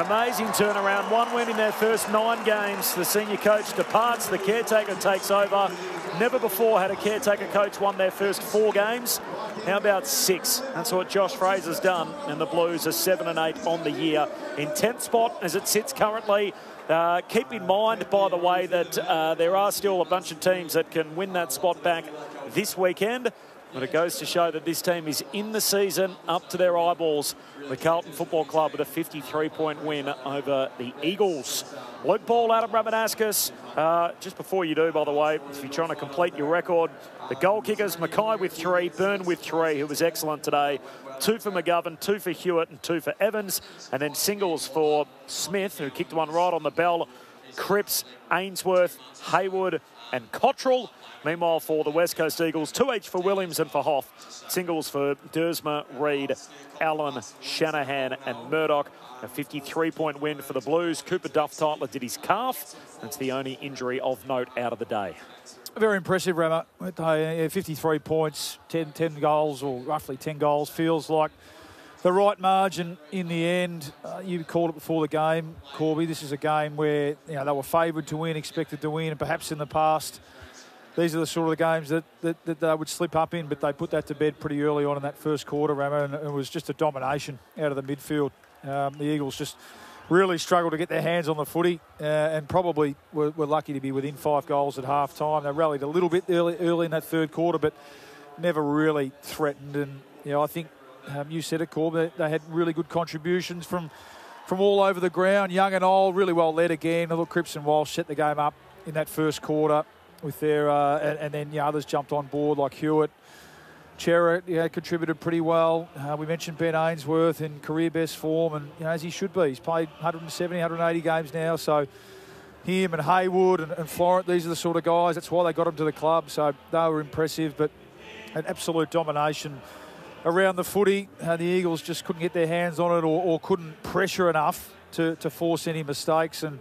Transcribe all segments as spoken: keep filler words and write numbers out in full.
amazing turnaround. One win in their first nine games. The senior coach departs. The caretaker takes over. Never before had a caretaker coach won their first four games. How about six? That's what Josh Fraser's done. And the Blues are seven and eight on the year. In tenth spot as it sits currently. Uh, keep in mind, by the way, that uh, there are still a bunch of teams that can win that spot back this weekend. But it goes to show that this team is in the season, up to their eyeballs. The Carlton Football Club with a fifty-three point win over the Eagles. Luke Ball, Adam Ramanaskas. Uh, just before you do, by the way, if you're trying to complete your record, the goal kickers, Mackay with three, Byrne with three, who was excellent today. Two for McGovern, two for Hewitt, and two for Evans. And then singles for Smith, who kicked one right on the bell. Cripps, Ainsworth, Haywood, and Cottrell. Meanwhile, for the West Coast Eagles, two each for Williams and for Hoff. Singles for Dersma, Reid, Allen, Shanahan and Murdoch. A fifty-three point win for the Blues. Cooper Duff-Tytler did his calf. That's the only injury of note out of the day. Very impressive, Rama. fifty-three points, ten, ten goals, or roughly ten goals. Feels like the right margin in the end. Uh, you called it before the game, Corby. This is a game where you know they were favoured to win, expected to win, and perhaps in the past, these are the sort of the games that, that, that they would slip up in, but they put that to bed pretty early on in that first quarter, Rama, and it was just a domination out of the midfield. Um, the Eagles just really struggled to get their hands on the footy uh, and probably were, were lucky to be within five goals at half time. They rallied a little bit early, early in that third quarter, but never really threatened. And you know, I think um, you said it, Corb, they, they had really good contributions from from all over the ground, young and old, really well led again. I thought Cripps and Walsh set the game up in that first quarter with their, uh, and, and then you know, others jumped on board like Hewitt. Chera yeah, contributed pretty well. Uh, we mentioned Ben Ainsworth in career best form, and you know, as he should be. He's played one seventy, one eighty games now, so him and Haywood and, and Florent, these are the sort of guys. That's why they got him to the club, so they were impressive, but an absolute domination around the footy. Uh, the Eagles just couldn't get their hands on it or, or couldn't pressure enough to, to force any mistakes, and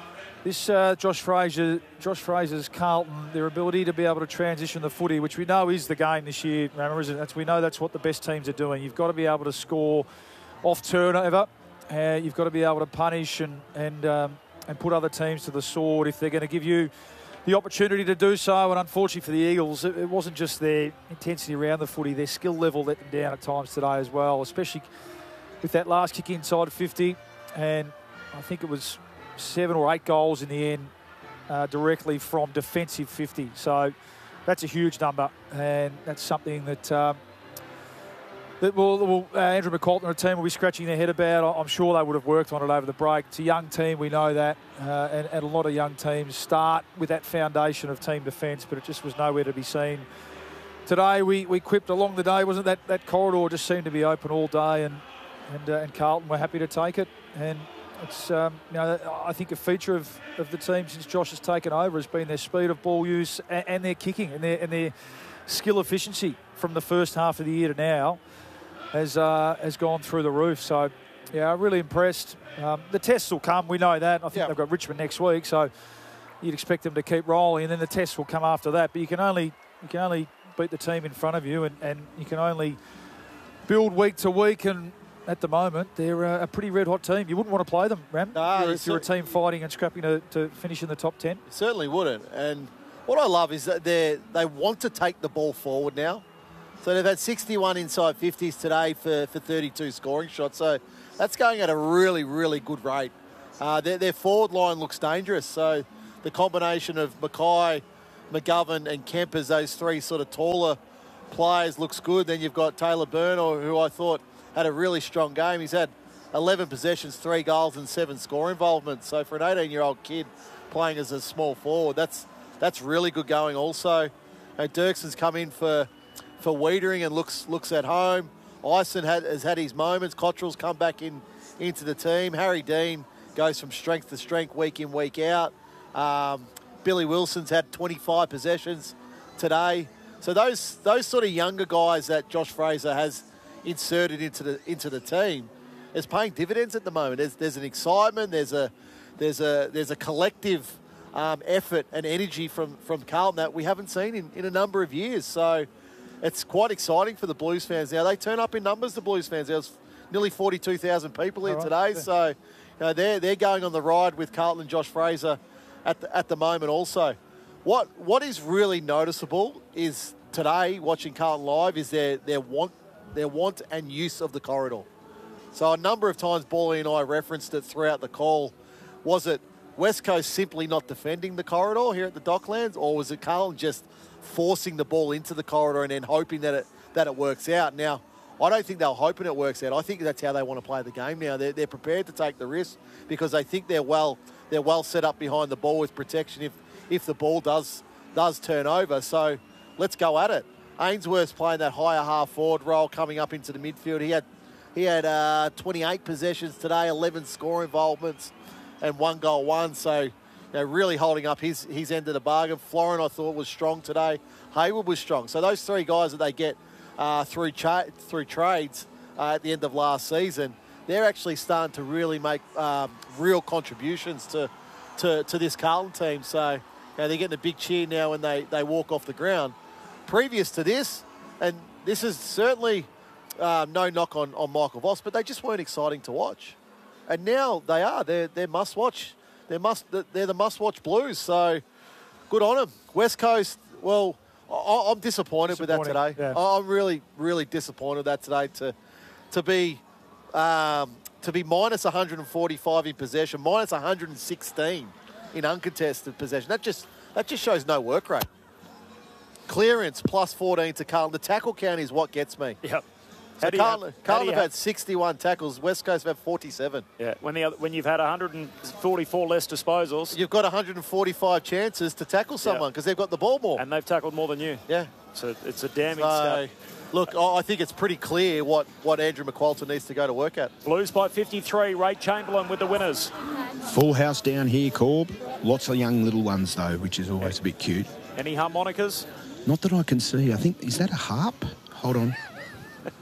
This uh, Josh Fraser, Josh Fraser's Carlton, their ability to be able to transition the footy, which we know is the game this year, remember, isn't it? That's, we know that's what the best teams are doing. You've got to be able to score off turnover. Uh, you've got to be able to punish and and um, and put other teams to the sword if they're going to give you the opportunity to do so. And unfortunately for the Eagles, it, it wasn't just their intensity around the footy. Their skill level let them down at times today as well, especially with that last kick inside fifty. And I think it was seven or eight goals in the end uh, directly from defensive fifty. So that's a huge number, and that's something that um, that will, will uh, Andrew McCalton and a team will be scratching their head about. I'm sure they would have worked on it over the break. It's a young team, we know that, uh, and, and a lot of young teams start with that foundation of team defence, but it just was nowhere to be seen. Today we, we quipped along the day, wasn't that that corridor just seemed to be open all day, and and, uh, and Carlton were happy to take it. And it's, um, you know, I think a feature of, of the team since Josh has taken over has been their speed of ball use and, and their kicking and their, and their skill efficiency from the first half of the year to now has uh, has gone through the roof. So, yeah, I'm really impressed. Um, the tests will come, we know that. I think yeah. they've got Richmond next week, so you'd expect them to keep rolling, and then the tests will come after that. But you can only you can only beat the team in front of you, and, and you can only build week to week. And at the moment, they're a pretty red-hot team. You wouldn't want to play them, Ram, no, if, you're, you if you're a team fighting and scrapping to, to finish in the top ten. You certainly wouldn't. And what I love is that they they want to take the ball forward now. So they've had sixty-one inside fifties today for, for thirty-two scoring shots. So that's going at a really, really good rate. Uh, their, their forward line looks dangerous. So the combination of Mackay, McGovern and Kemp as those three sort of taller players looks good. Then you've got Taylor Byrne, who I thought had a really strong game. He's had eleven possessions, three goals and seven score involvements. So for an eighteen-year-old kid playing as a small forward, that's that's really good going also. And Dirkson's come in for for Wiedering and looks looks at home. Ison had, has had his moments. Cottrell's come back in into the team. Harry Dean goes from strength to strength week in, week out. Um, Billy Wilson's had twenty-five possessions today. So those those sort of younger guys that Josh Fraser has inserted into the into the team is paying dividends at the moment. There's there's an excitement. There's a there's a there's a collective um, effort and energy from from Carlton that we haven't seen in, in a number of years. So it's quite exciting for the Blues fans now. They turn up in numbers, the Blues fans. There was nearly forty-two thousand people here right, today. yeah. So, you You know, they're, they're going on the ride with Carlton and Josh Fraser at the, at the moment also. What What is really noticeable is today, watching Carlton live, is their, their, want, their want and use of the corridor. So a number of times, Bally and I referenced it throughout the call. Was it West Coast simply not defending the corridor here at the Docklands, or was it Carlton just forcing the ball into the corridor and then hoping that it that it works out? Now, I don't think they're hoping it works out. I think that's how they want to play the game now. They're, they're prepared to take the risk because they think they're well they're well set up behind the ball with protection if if the ball does does turn over. So let's go at it. Ainsworth's playing that higher half forward role coming up into the midfield. He had he had uh, twenty-eight possessions today, eleven score involvements, and one goal one. So you know, really holding up his his end of the bargain. Florin, I thought, was strong today. Hayward was strong. So those three guys that they get Uh, through cha- through trades uh, at the end of last season, they're actually starting to really make um, real contributions to, to to this Carlton team. So you know, they're getting a big cheer now when they, they walk off the ground. Previous to this, and this is certainly uh, no knock on, on Michael Voss, but they just weren't exciting to watch. And now they are. They're, they're must-watch. They're, must, they're the must-watch Blues. So good on them. West Coast, well... I, I'm disappointed with that today. Yeah. I'm really, really disappointed with that today. To to be um, to be minus one hundred forty-five in possession, minus one hundred sixteen in uncontested possession. That just that just shows no work rate. Clearance plus fourteen to Carlton. The tackle count is what gets me. Yep. So Carlton, Carlton have had sixty-one tackles. West Coast have had forty-seven. Yeah, when the when you've had one hundred forty-four less disposals, you've got one hundred forty-five chances to tackle someone because yeah. they've got the ball more, and they've tackled more than you. Yeah, so it's a damning so, stat. Look, I think it's pretty clear what what Andrew McQualter needs to go to work at. Blues by fifty-three. Ray Chamberlain with the winners. Full house down here, Corb. Lots of young little ones though, which is always a bit cute. Any harmonicas? Not that I can see. I think is that a harp? Hold on.